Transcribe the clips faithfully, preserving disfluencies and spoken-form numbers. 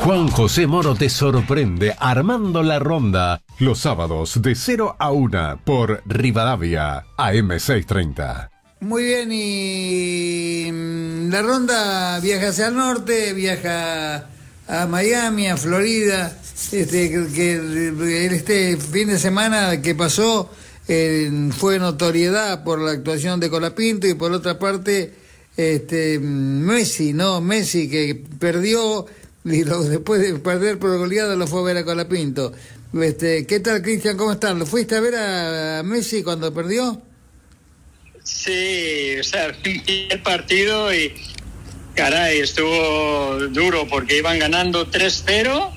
Juan José Moro te sorprende armando la ronda los sábados de cero a una por Rivadavia A M seiscientos treinta. Muy bien, y la ronda viaja hacia el norte, viaja a Miami, a Florida. Este, que, que este fin de semana que pasó eh, fue notoriedad por la actuación de Colapinto, y por otra parte este Messi, ¿no? Messi que perdió, y lo, después de perder por goleada lo fue a ver a Colapinto. Este, ¿qué tal, Cristian? ¿Cómo estás? ¿Lo fuiste a ver a Messi cuando perdió? Sí, o sea, vi el partido y caray, estuvo duro porque iban ganando tres cero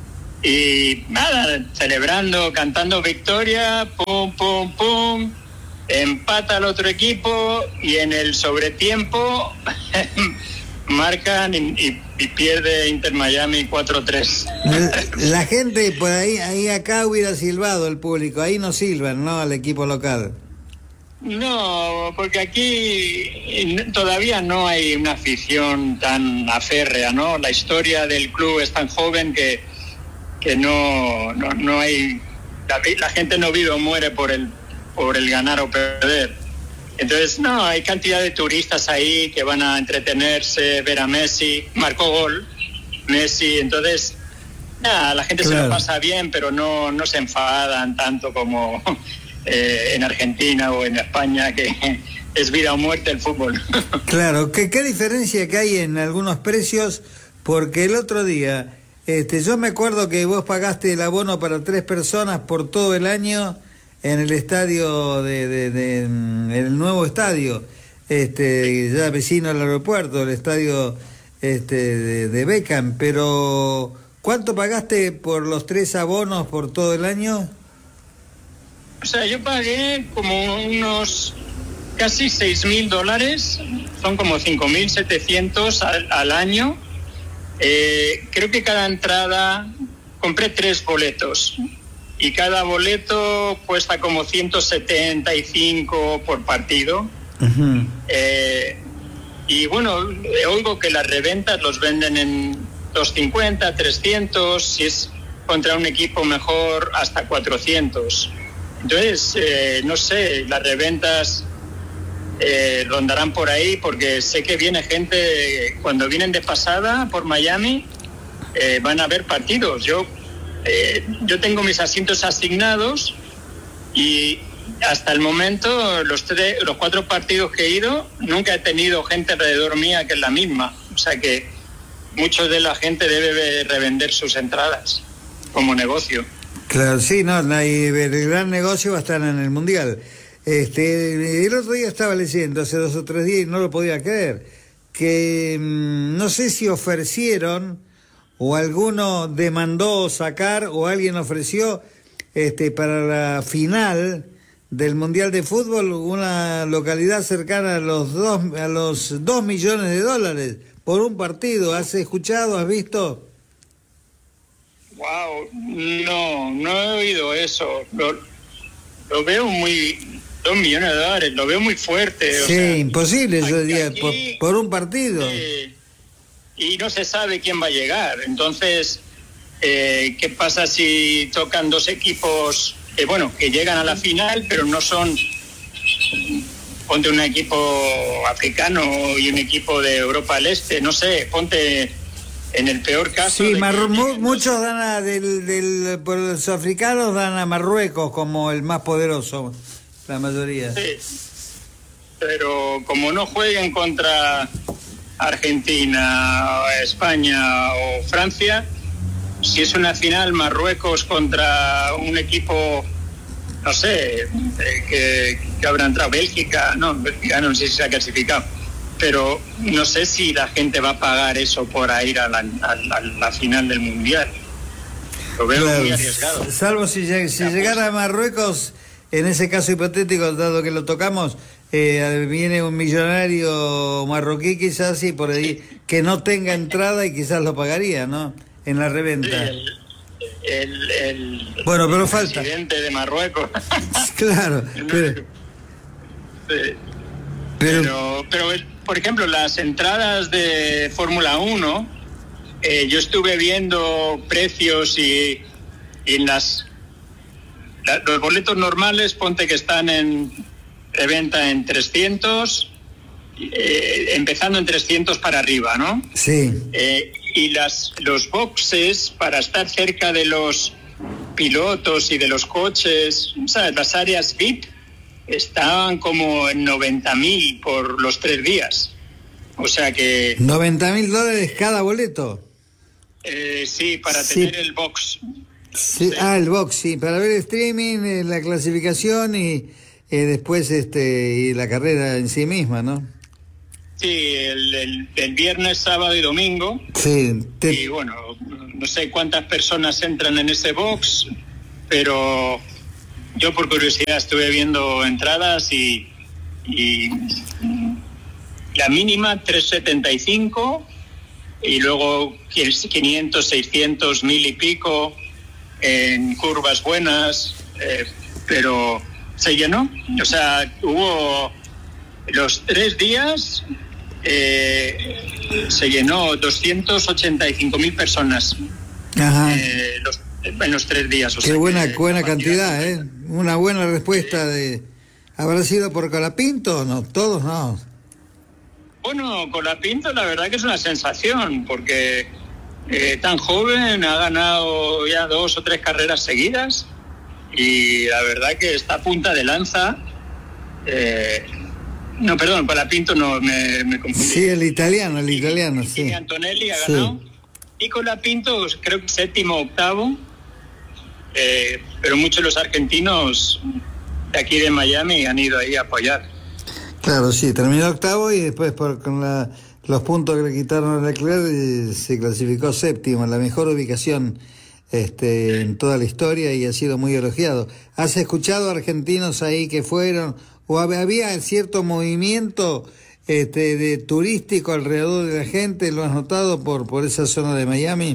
y nada, celebrando, cantando victoria, pum, pum, pum, empata el otro equipo y en el sobretiempo marcan y, y, y pierde Inter Miami cuatro tres. La, la gente por ahí, ahí acá hubiera silbado el público, ahí no silban, ¿no? Al equipo local. No, porque aquí todavía no hay una afición tan aférrea, ¿no? La historia del club es tan joven que, que no, no, no hay... La, la gente no vive o muere por el, por el ganar o perder. Entonces, no, hay cantidad de turistas ahí que van a entretenerse, ver a Messi, marcó gol, Messi, entonces, nada, la gente claro. Se lo pasa bien, pero no, no se enfadan tanto como... Eh, en Argentina o en España, que es vida o muerte el fútbol. Claro, ¿qué, qué diferencia que hay en algunos precios? Porque el otro día, este, yo me acuerdo que vos pagaste el abono para tres personas por todo el año en el estadio de, de, de, de el nuevo estadio, este, ya vecino al aeropuerto, el estadio este, de, de Beckham, pero ¿cuánto pagaste por los tres abonos por todo el año? O sea, yo pagué como unos casi seis mil dólares, son como cinco mil setecientos al, al año. Eh, creo que cada entrada, compré tres boletos y cada boleto cuesta como ciento setenta y cinco por partido. Uh-huh. Eh, y bueno, oigo que las reventas los venden en doscientos cincuenta, trescientos, si es contra un equipo mejor hasta cuatrocientos. Entonces, eh, no sé, las reventas eh, rondarán por ahí, porque sé que viene gente, cuando vienen de pasada por Miami, eh, van a ver partidos. Yo, eh, yo tengo mis asientos asignados y hasta el momento, los, tres, los cuatro partidos que he ido, nunca he tenido gente alrededor mía que es la misma. O sea que mucho de la gente debe revender sus entradas como negocio. Claro, sí, no, el gran negocio va a estar en el Mundial. Este, el otro día estaba leyendo, hace dos o tres días, y no lo podía creer, que mmm, no sé si ofrecieron, o alguno demandó sacar, o alguien ofreció, este, para la final del Mundial de Fútbol, una localidad cercana a los dos, a los dos millones de dólares por un partido. ¿Has escuchado, has visto? Wow, no, no he oído eso. Lo, lo veo muy, dos millones de dólares, lo veo muy fuerte. Sí, o sea, imposible, yo diría, aquí, por, por un partido. Eh, y no se sabe quién va a llegar. Entonces, eh, ¿qué pasa si tocan dos equipos, eh, bueno, que llegan a la final, pero no son, ponte un equipo africano y un equipo de Europa del Este, no sé, ponte... En el peor caso... Sí, Mar- mu- muchos dan a, del, del, por los africanos dan a Marruecos como el más poderoso, la mayoría. Sí, pero como no jueguen contra Argentina, España o Francia, si es una final Marruecos contra un equipo, no sé, que, que habrá entrado Bélgica, no, Bélgica no sé si se ha clasificado, pero no sé si la gente va a pagar eso por ir a la, a la, a la final del Mundial. Lo veo claro, muy arriesgado. Salvo si, lleg- si llegara a Marruecos, en ese caso hipotético, dado que lo tocamos, eh, viene un millonario marroquí quizás, y por ahí, sí, que no tenga entrada y quizás lo pagaría, ¿no? En la reventa. Sí, el, el, el, bueno, pero el falta. presidente de Marruecos. Claro, pero... Sí. Pero, pero, pero, por ejemplo, las entradas de Fórmula uno eh, yo estuve viendo precios y, y en las la, los boletos normales, ponte que están en reventa en trescientos, eh, empezando en trescientos para arriba, ¿no? Sí. Eh, y las los boxes para estar cerca de los pilotos y de los coches, ¿sabes? Las áreas V I P estaban como en noventa mil por los tres días. O sea que... noventa mil dólares cada boleto. Eh, sí, para Sí. tener el box. Sí. Sí. Ah, el box, sí, para ver el streaming, eh, la clasificación y eh, después este y la carrera en sí misma, ¿no? Sí, el, el, el viernes, sábado y domingo. Sí. Te... Y bueno, no sé cuántas personas entran en ese box, pero yo por curiosidad estuve viendo entradas y, y la mínima tres setenta y cinco y luego quinientos, seiscientos, mil y pico en curvas buenas, eh, pero se llenó. O sea, hubo los tres días, eh, se llenó doscientas ochenta y cinco mil personas. Ajá. Eh, los, en los tres días. O Qué sea buena, que, buena la cantidad, ¿eh? Una buena respuesta de... ¿Habrá sido por Colapinto? No, todos no. Bueno, Colapinto la verdad que es una sensación, porque eh, tan joven, ha ganado ya dos o tres carreras seguidas y la verdad que está a punta de lanza. Eh, no, perdón, Colapinto no, me, me confundí. Sí, el italiano, el Y- italiano, y sí. Antonelli ha Sí. ganado. Y Colapinto creo que séptimo, octavo. Eh, pero muchos de los argentinos de aquí de Miami han ido ahí a apoyar. Claro, sí, terminó octavo y después por, con la, los puntos que le quitaron a Leclerc eh, se clasificó séptimo, la mejor ubicación este, en toda la historia y ha sido muy elogiado. ¿Has escuchado argentinos ahí que fueron o hab- había cierto movimiento este, de turístico alrededor de la gente? ¿Lo has notado por, por esa zona de Miami?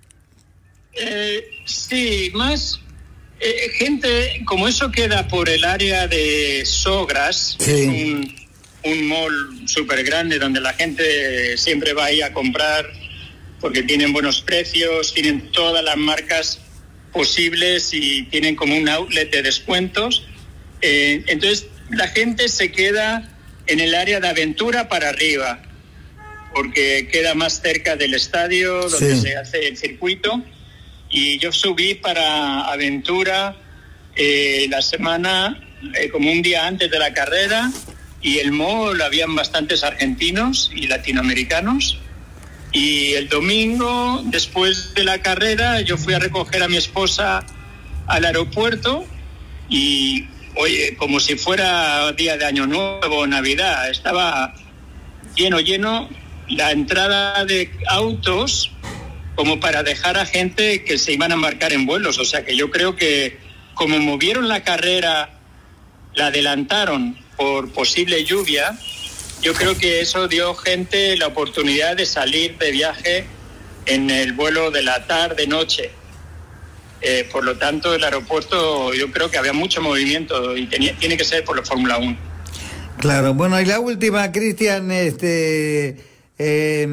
Eh, sí, más eh, gente, como eso queda por el área de Sogras, Sí. es un, un mall súper grande donde la gente siempre va ahí a comprar porque tienen buenos precios, tienen todas las marcas posibles y tienen como un outlet de descuentos. Eh, entonces la gente se queda en el área de Aventura para arriba porque queda más cerca del estadio donde Sí. se hace el circuito. Y yo subí para Aventura eh, la semana, eh, como un día antes de la carrera, y el mall habían bastantes argentinos y latinoamericanos. Y el domingo, después de la carrera, yo fui a recoger a mi esposa al aeropuerto y, oye, como si fuera día de Año Nuevo, Navidad, estaba lleno, lleno la entrada de autos como para dejar a gente que se iban a embarcar en vuelos. O sea que yo creo que como movieron la carrera, la adelantaron por posible lluvia, yo creo que eso dio gente la oportunidad de salir de viaje en el vuelo de la tarde-noche. Eh, por lo tanto, el aeropuerto yo creo que había mucho movimiento y tenía, tiene que ser por la Fórmula uno. Claro, bueno, y la última, Cristian, este, eh,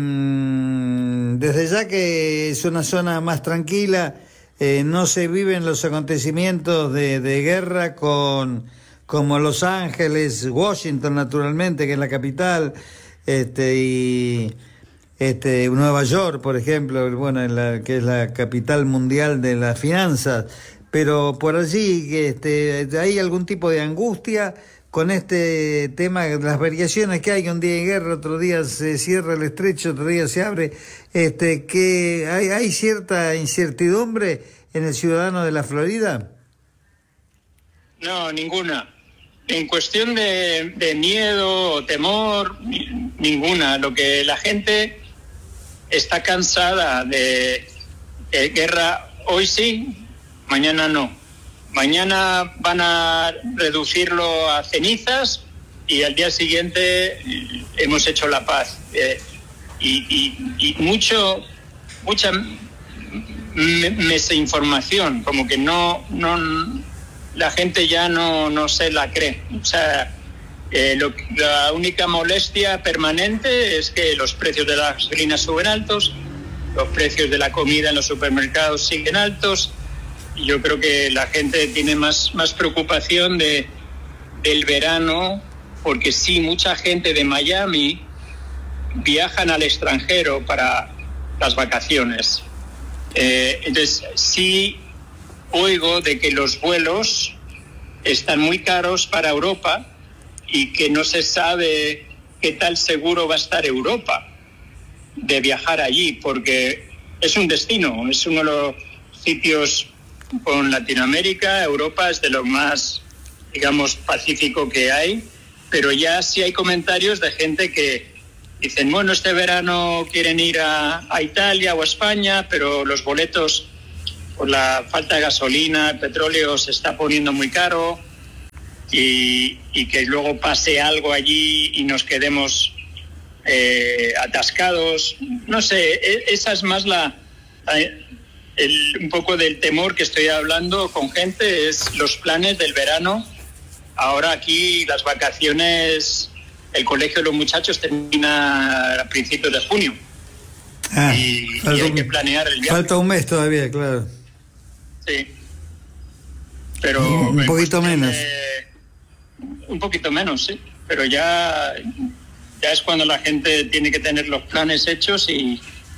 desde ya que es una zona más tranquila, eh, no se viven los acontecimientos de, de guerra con como Los Ángeles, Washington, naturalmente, que es la capital, este, y este, Nueva York, por ejemplo, bueno, en la, que es la capital mundial de las finanzas, pero por allí, este, ¿hay algún tipo de angustia con este tema, las variaciones que hay? Un día hay guerra, otro día se cierra el estrecho, otro día se abre, este, que hay, hay cierta incertidumbre en el ciudadano de la Florida. No, ninguna. En cuestión de, de miedo o temor, ni- ninguna. Lo que la gente está cansada de, de guerra, hoy sí, mañana no. Mañana van a reducirlo a cenizas y al día siguiente hemos hecho la paz. Eh, y, y, y mucho, mucha me- desinformación, como que no, no, la gente ya no, no se la cree. O sea, eh, lo, la única molestia permanente es que los precios de la gasolina suben altos los precios de la comida en los supermercados siguen altos. Y yo creo que la gente tiene más, más preocupación de, del verano, porque sí, mucha gente de Miami viajan al extranjero para las vacaciones. Eh, entonces, sí oigo de que los vuelos están muy caros para Europa y que no se sabe qué tal seguro va a estar Europa de viajar allí, porque es un destino, es uno de los sitios con Latinoamérica. Europa es de lo más, digamos, pacífico que hay, pero ya sí hay comentarios de gente que dicen, bueno, este verano quieren ir a, a Italia o a España, pero los boletos, por la falta de gasolina, el petróleo se está poniendo muy caro, y, y que luego pase algo allí y nos quedemos eh, atascados. No sé, esa es más la, la el, un poco del temor que estoy hablando con gente, es los planes del verano. Ahora aquí las vacaciones, el colegio de los muchachos termina a principios de junio. Ah, y, falta, y hay que planear el viaje. Falta un mes todavía, claro. Sí. Pero un pues, poquito pues, menos. Eh, un poquito menos, sí. Pero ya, ya es cuando la gente tiene que tener los planes hechos, y,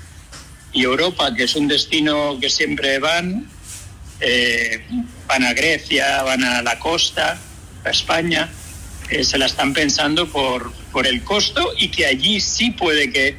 y Europa, que es un destino que siempre van, eh, van a Grecia, van a la costa, a España, eh, se la están pensando por, por el costo, y que allí sí puede que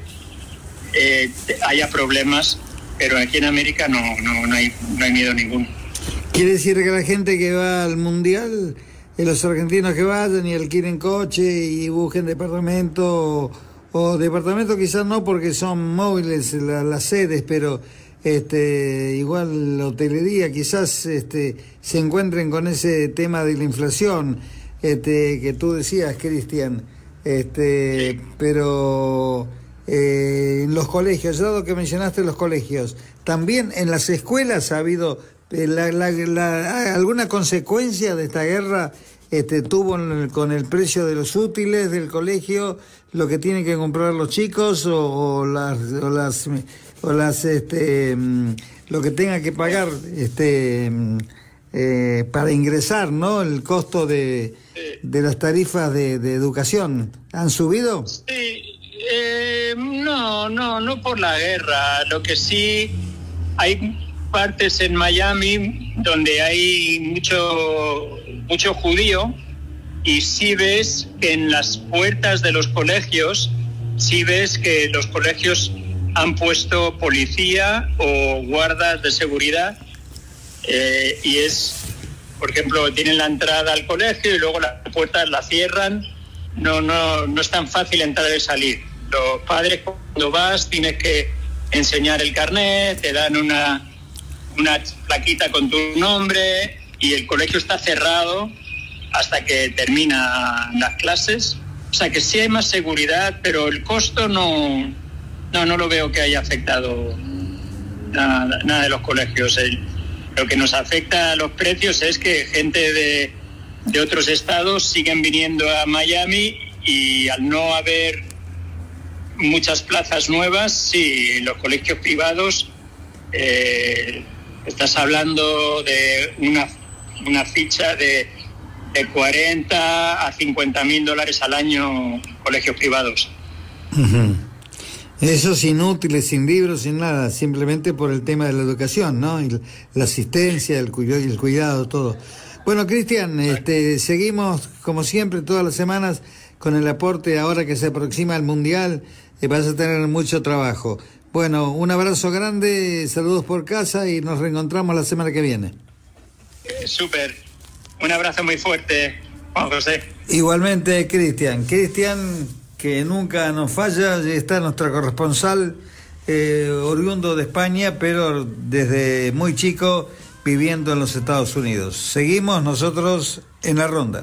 eh, haya problemas, pero aquí en América no, no, no, hay, no hay miedo ninguno. ¿Quiere decir que la gente que va al Mundial, eh, los argentinos que vayan y alquilen coche y busquen departamento, o, o departamento quizás no porque son móviles la, las sedes, pero este igual la hotelería quizás este se encuentren con ese tema de la inflación este que tú decías, Cristian, este sí. Pero eh, en los colegios, dado que mencionaste los colegios, también en las escuelas ha habido La, la, la, alguna consecuencia de esta guerra este, tuvo el, con el precio de los útiles del colegio, lo que tienen que comprar los chicos, o, o las o las o las este lo que tengan que pagar este eh, para ingresar, ¿no? El costo de, de las tarifas de, de educación, ¿han subido? Sí, eh, no, no, no por la guerra. Lo que sí hay partes en Miami donde hay mucho mucho judío, y sí ves que en las puertas de los colegios, sí ves que los colegios han puesto policía o guardas de seguridad, eh, y es, por ejemplo, tienen la entrada al colegio y luego las puertas las cierran. No, no, no es tan fácil entrar y salir. Los padres, cuando vas, tienes que enseñar el carnet, te dan una una plaquita con tu nombre, y el colegio está cerrado hasta que termina las clases. O sea que sí hay más seguridad, pero el costo no no, no lo veo que haya afectado nada, nada de los colegios. El, lo que nos afecta a los precios es que gente de, de otros estados siguen viniendo a Miami, y al no haber muchas plazas nuevas, sí, los colegios privados, eh, estás hablando de una, una ficha de, de cuarenta a cincuenta mil dólares al año, colegios privados. Uh-huh. Esos inútiles, sin libros, sin nada, simplemente por el tema de la educación, ¿no? Y la asistencia, el cuidado, el cuidado, todo. Bueno, Cristian, este, seguimos como siempre todas las semanas con el aporte. Ahora que se aproxima el Mundial, eh, vas a tener mucho trabajo. Bueno, un abrazo grande, saludos por casa, y nos reencontramos la semana que viene. Eh, súper. Un abrazo muy fuerte, Juan José. Igualmente, Cristian. Cristian, que nunca nos falla, está nuestro corresponsal, eh, oriundo de España, pero desde muy chico viviendo en los Estados Unidos. Seguimos nosotros en la ronda.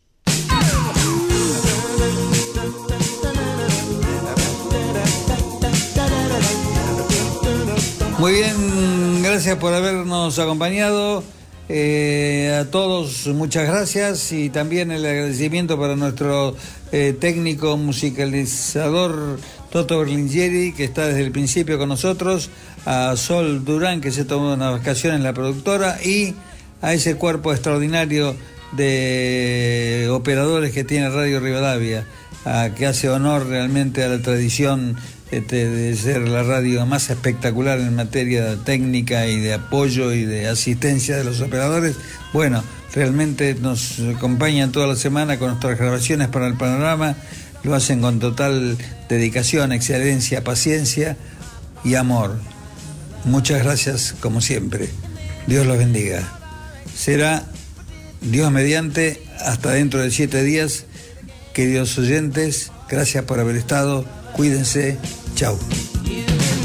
Muy bien, gracias por habernos acompañado. Eh, a todos muchas gracias, y también el agradecimiento para nuestro eh, técnico musicalizador Toto Berlingeri, que está desde el principio con nosotros, a Sol Durán, que se tomó una vacación en la productora, y a ese cuerpo extraordinario de operadores que tiene Radio Rivadavia, a, que hace honor realmente a la tradición este, de ser la radio más espectacular en materia técnica y de apoyo y de asistencia de los operadores. Bueno, realmente nos acompañan toda la semana con nuestras grabaciones para el panorama, lo hacen con total dedicación, excelencia, paciencia y amor. Muchas gracias, como siempre. Dios los bendiga. Será, Dios mediante, hasta dentro de siete días. Queridos oyentes, gracias por haber estado. Cuídense. Chau.